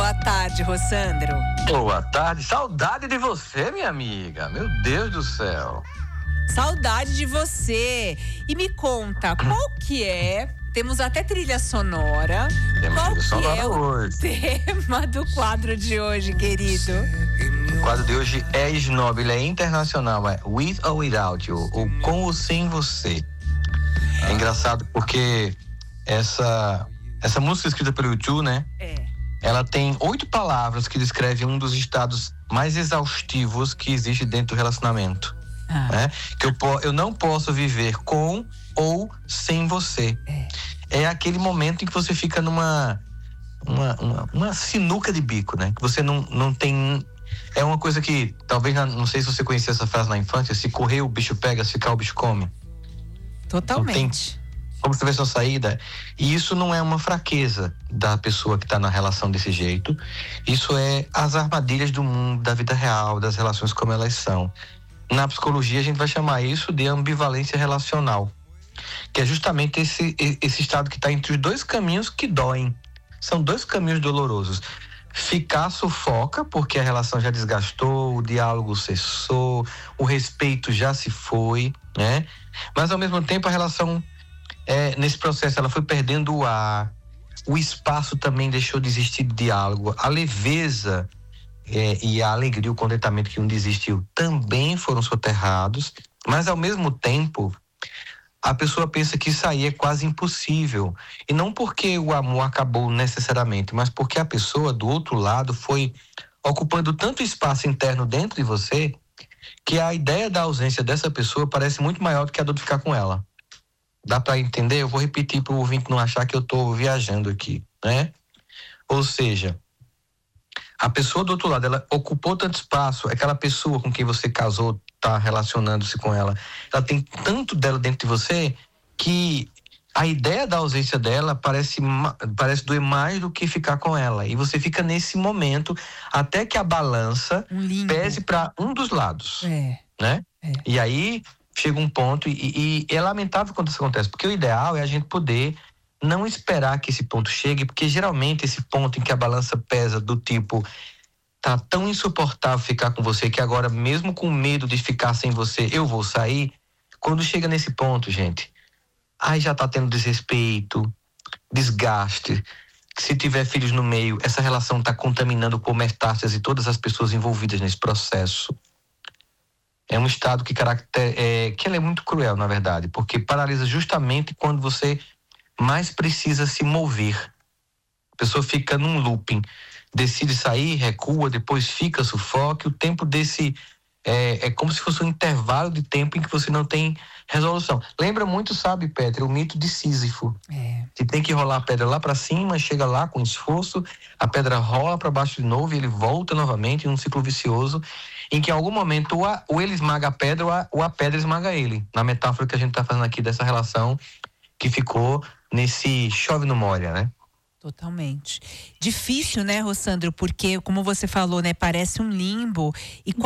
Boa tarde, Rossandro. Boa tarde. Saudade de você, minha amiga. Meu Deus do céu. Saudade de você. E me conta, qual que é? Temos até trilha sonora. Temos Qual trilha que sonora é o hoje. tema do quadro de hoje, querido? O quadro de hoje é snob, ele é internacional, é With or Without You, ou Com ou Sem Você. É engraçado porque essa música escrita pelo U2, né? Ela tem 8 palavras que descrevem um dos estados mais exaustivos que existe dentro do relacionamento. Né? Que eu não posso viver com ou sem você. É aquele momento em que você fica numa uma sinuca de bico, né? Que você não tem... É uma coisa que, talvez, não sei se você conhecia essa frase na infância: se correr o bicho pega, se ficar o bicho come. Totalmente. Como se tivesse uma saída. E isso não é uma fraqueza da pessoa que está na relação desse jeito. Isso é as armadilhas do mundo, da vida real, das relações como elas são. Na psicologia a gente vai chamar isso de ambivalência relacional, que é justamente esse estado que está entre os dois caminhos que doem. São dois caminhos dolorosos. Ficar sufoca, porque a relação já desgastou, o diálogo cessou, o respeito já se foi, né? Mas ao mesmo tempo a relação, nesse processo, ela foi perdendo o ar, o espaço também deixou de existir de diálogo, a leveza e a alegria, o contentamento que um desistiu também foram soterrados, mas ao mesmo tempo a pessoa pensa que isso aí é quase impossível. E não porque o amor acabou necessariamente, mas porque a pessoa do outro lado foi ocupando tanto espaço interno dentro de você que a ideia da ausência dessa pessoa parece muito maior do que a dor de ficar com ela. Dá para entender? Eu vou repetir para o ouvinte não achar que eu estou viajando aqui, né? Ou seja, a pessoa do outro lado, ela ocupou tanto espaço, aquela pessoa com quem você casou, tá relacionando-se com ela, ela tem tanto dela dentro de você que a ideia da ausência dela parece doer mais do que ficar com ela. E você fica nesse momento até que a balança pese para um dos lados, né? E aí chega um ponto e é lamentável quando isso acontece, porque o ideal é a gente poder não esperar que esse ponto chegue, porque geralmente esse ponto em que a balança pesa do tipo, tá tão insuportável ficar com você que agora, mesmo com medo de ficar sem você, eu vou sair. Quando chega nesse ponto, gente, aí já tá tendo desrespeito, desgaste. Se tiver filhos no meio, essa relação tá contaminando por metástase e todas as pessoas envolvidas nesse processo. É um estado que ela é muito cruel, na verdade, porque paralisa justamente quando você mais precisa se mover. A pessoa fica num looping, decide sair, recua, depois fica, sufoca. O tempo desse é como se fosse um intervalo de tempo em que você não tem resolução. Lembra muito, sabe, Petra, o mito de Sísifo. Que tem que rolar a pedra lá para cima, chega lá com esforço, a pedra rola para baixo de novo e ele volta novamente em um ciclo vicioso, em que em algum momento ou ele esmaga a pedra ou a pedra esmaga ele. Na metáfora que a gente está fazendo aqui dessa relação que ficou nesse chove no molha, né? Totalmente. Difícil, né, Rossandro? Porque, como você falou, né, parece um limbo. E